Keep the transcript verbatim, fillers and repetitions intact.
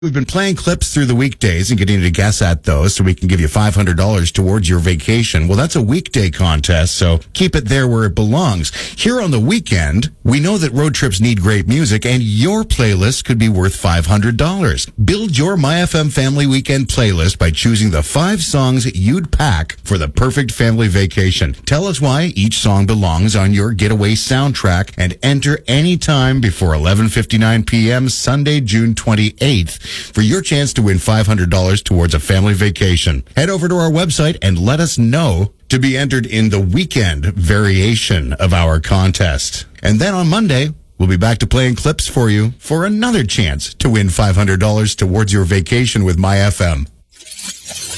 We've been playing clips through the weekdays and getting you to guess at those so we can give you five hundred dollars towards your vacation. Well, that's a weekday contest, so keep it there where it belongs. Here on the weekend, we know that road trips need great music, and your playlist could be worth five hundred dollars. Build your My F M Family Weekend playlist by choosing the five songs you'd pack for the perfect family vacation. Tell us why each song belongs on your getaway soundtrack and enter anytime before eleven fifty-nine p.m. Sunday, June twenty-eighth. For your chance to win five hundred dollars towards a family vacation. Head over to our website and let us know to be entered in the weekend variation of our contest. And then on Monday, we'll be back to playing clips for you for another chance to win five hundred dollars towards your vacation with My F M.